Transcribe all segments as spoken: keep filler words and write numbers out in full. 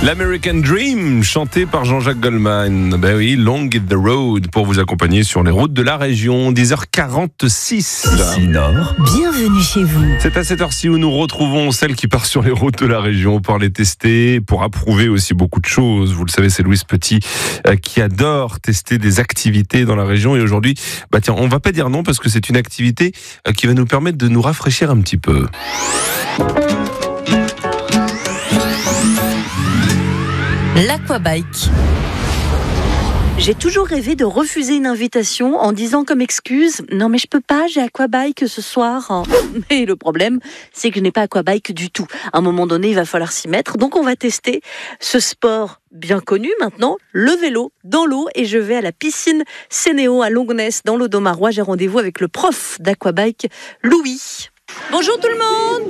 L'American Dream, chanté par Jean-Jacques Goldman. Ben oui, Long is the Road, pour vous accompagner sur les routes de la région. dix heures quarante-six. Ici Nord, bienvenue chez vous. C'est à cette heure-ci où nous retrouvons celle qui part sur les routes de la région pour les tester, pour approuver aussi beaucoup de choses. Vous le savez, c'est Louise Petit euh, qui adore tester des activités dans la région. Et aujourd'hui, bah tiens, on va pas dire non parce que c'est une activité euh, qui va nous permettre de nous rafraîchir un petit peu. L'aquabike. J'ai toujours rêvé de refuser une invitation en disant comme excuse « Non mais je peux pas, j'ai aquabike ce soir ». Mais le problème, c'est que je n'ai pas aquabike du tout. À un moment donné, il va falloir s'y mettre. Donc on va tester ce sport bien connu maintenant, le vélo dans l'eau. Et je vais à la piscine Sénéo à Longness dans l'Audomarois. J'ai rendez-vous avec le prof d'aquabike, Louis. Bonjour tout le monde.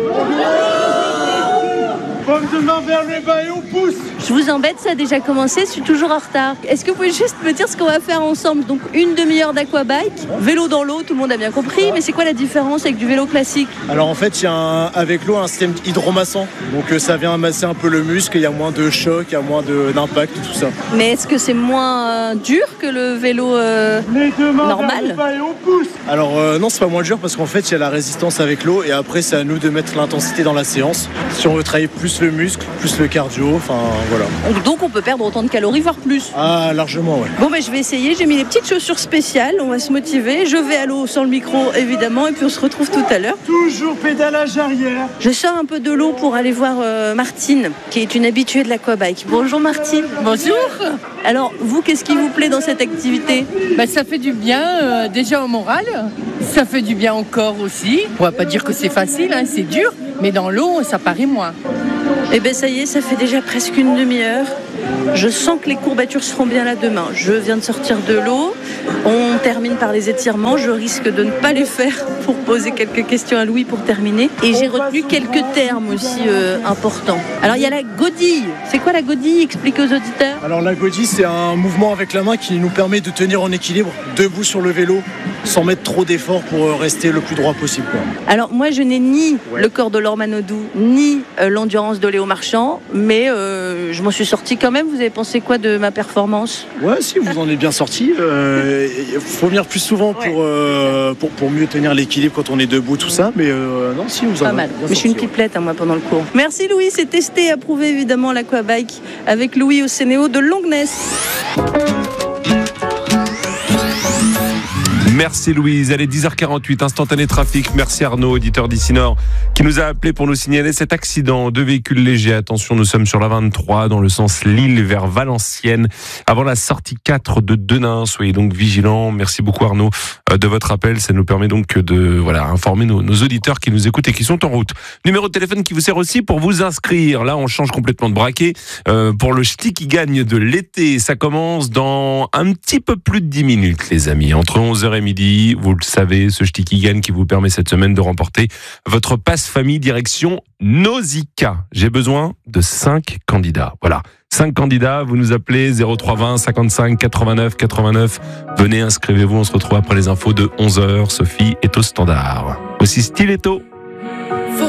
Pomme de main vers le bas et on pousse. Je vous embête, ça a déjà commencé, je suis toujours en retard. Est-ce que vous pouvez juste me dire ce qu'on va faire ensemble? Donc une demi-heure d'aquabike, vélo dans l'eau, tout le monde a bien compris, mais c'est quoi la différence avec du vélo classique? Alors en fait, il y a un, avec l'eau un système hydromassant, donc ça vient masser un peu le muscle, il y a moins de choc, il y a moins de, d'impact et tout ça. Mais est-ce que c'est moins euh, dur que le vélo euh, Les deux mains normal? vers le bas et on pousse. Alors euh, non, c'est pas moins dur parce qu'en fait, il y a la résistance avec l'eau et après, c'est à nous de mettre l'intensité dans la séance. Si on veut travailler plus le muscle, plus le cardio, enfin voilà. Donc on peut perdre autant de calories, voire plus. Ah, largement, ouais. Bon, ben je vais essayer. J'ai mis les petites chaussures spéciales. On va se motiver. Je vais à l'eau sans le micro, évidemment. Et puis on se retrouve tout à l'heure. Toujours pédalage arrière. Je sors un peu de l'eau pour aller voir euh, Martine, qui est une habituée de l'aquabike. Bonjour Martine. Bonjour. Alors, vous, qu'est-ce qui vous plaît dans cette activité? Bah, ça fait du bien euh, déjà au moral. Ça fait du bien au corps aussi. On va pas dire que c'est facile, hein, c'est dur. Mais dans l'eau, ça paraît moins. Eh bien ça y est, ça fait déjà presque une demi-heure. Je sens que les courbatures seront bien là demain. Je viens de sortir de l'eau. On termine par les étirements. Je risque de ne pas les faire pour poser quelques questions à Louis pour terminer. Et j'ai retenu quelques termes aussi euh, importants. Alors il y a la godille. C'est quoi la godille? Explique aux auditeurs. Alors la godille, c'est un mouvement avec la main qui nous permet de tenir en équilibre, debout sur le vélo, sans mettre trop d'efforts pour rester le plus droit possible, quoi. Alors moi je n'ai ni Ouais. le corps de Laure Manodou, ni euh, l'endurance de Léo Marchand, mais euh, je m'en suis sortie quand même. Vous avez pensé quoi de ma performance? Ouais, si, vous en êtes bien sorti. Il euh, faut venir plus souvent pour, Ouais. euh, pour, pour mieux tenir l'équilibre quand on est debout, tout ça. Mais euh, non, si, vous en Pas êtes mal. bien Mais je suis une sorti, ouais. pipelette hein, moi pendant le cours. Merci Louis, c'est testé et approuvé évidemment l'aquabike avec Louis au Sénéo de Longness. Merci Louise, allez dix heures quarante-huit, instantané trafic. Merci Arnaud, auditeur d'Ici Nord, qui nous a appelé pour nous signaler cet accident de véhicule léger. Attention, nous sommes sur la vingt-trois dans le sens Lille vers Valenciennes, avant la sortie quatre de Denain. Soyez donc vigilants. Merci beaucoup Arnaud de votre appel. Ça nous permet donc de voilà informer nos, nos auditeurs qui nous écoutent et qui sont en route. Numéro de téléphone qui vous sert aussi pour vous inscrire. Là, on change complètement de braquet euh, pour le ch'ti qui gagne de l'été. Ça commence dans un petit peu plus de dix minutes, les amis. Entre onze heures et midi, vous le savez, ce ch'ti qui gagne qui vous permet cette semaine de remporter votre passe famille direction Nausicaa. J'ai besoin de cinq candidats. Voilà. cinq candidats, vous nous appelez zéro trois vingt cinquante-cinq quatre-vingt-neuf quatre-vingt-neuf. Venez, inscrivez-vous, on se retrouve après les infos de onze heures. Sophie est au standard. Aussi stiletto.